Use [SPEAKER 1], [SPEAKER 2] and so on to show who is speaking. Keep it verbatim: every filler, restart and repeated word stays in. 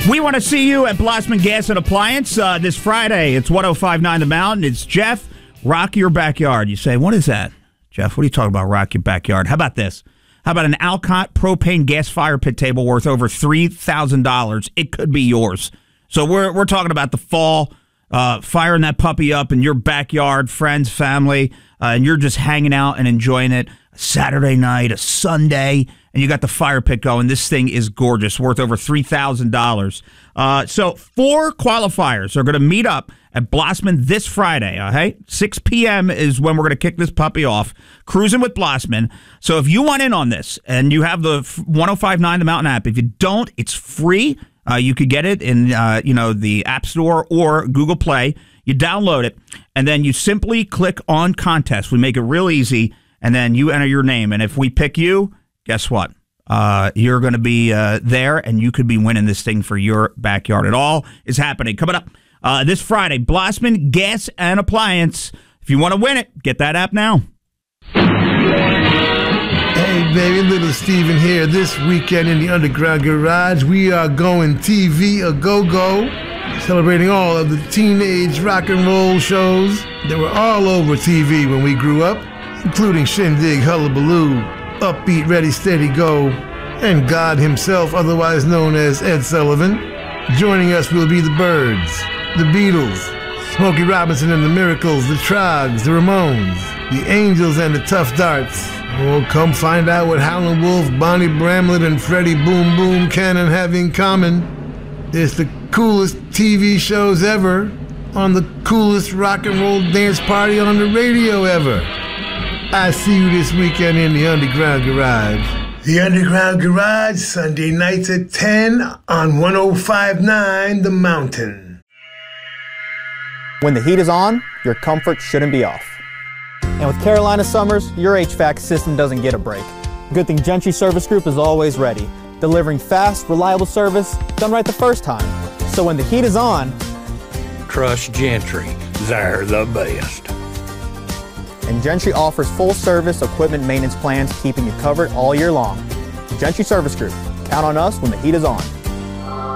[SPEAKER 1] We want to see you at Blossman Gas and Appliance uh, this Friday. It's one oh five point nine The Mountain. It's Jeff, Rock Your Backyard. You say, what is that? Jeff, what are you talking about, Rock Your Backyard? How about this? How about an Alcott propane gas fire pit table worth over three thousand dollars? It could be yours. So we're we're talking about the fall, uh, firing that puppy up in your backyard, friends, family, uh, and you're just hanging out and enjoying it. A Saturday night, a Sunday, and you got the fire pit going. This thing is gorgeous, worth over three thousand dollars. Uh, so four qualifiers are going to meet up at Blossman this Friday, okay? six p.m. is when we're going to kick this puppy off, Cruising with Blossman. So if you want in on this and you have the one oh five point nine The Mountain app, if you don't, it's free. Uh, you could get it in uh, you know, the App Store or Google Play. You download it, and then you simply click on contest. We make it real easy, and then you enter your name. And if we pick you, guess what? Uh, you're going to be uh, there, and you could be winning this thing for your backyard. It all is happening. Coming up uh, this Friday, Blossman Gas and Appliance. If you want to win it, get that app now.
[SPEAKER 2] Hey, baby, little Steven here. This weekend in the Underground Garage, we are going T V a go-go, celebrating all of the teenage rock and roll shows that were all over T V when we grew up, including Shindig, Hullabaloo, Upbeat, Ready, Steady, Go, and God himself, otherwise known as Ed Sullivan. Joining us will be the Byrds, the Beatles, Smokey Robinson and the Miracles, the Troggs, the Ramones, the Angels, and the Tough Darts. Oh, come find out what Howlin' Wolf, Bonnie Bramlett, and Freddie Boom Boom Cannon have in common. It's the coolest T V shows ever on the coolest rock and roll dance party on the radio ever. I see you this weekend in the Underground Garage. The Underground Garage, Sunday nights at ten on one oh five point nine The Mountain.
[SPEAKER 3] When the heat is on, your comfort shouldn't be off. And with Carolina Summers, your H V A C system doesn't get a break. Good thing Gentry Service Group is always ready, delivering fast, reliable service done right the first time. So when the heat is on,
[SPEAKER 4] trust Gentry. They're the best.
[SPEAKER 3] And Gentry offers full service equipment maintenance plans, keeping you covered all year long. Gentry Service Group. Count on us when the heat is on.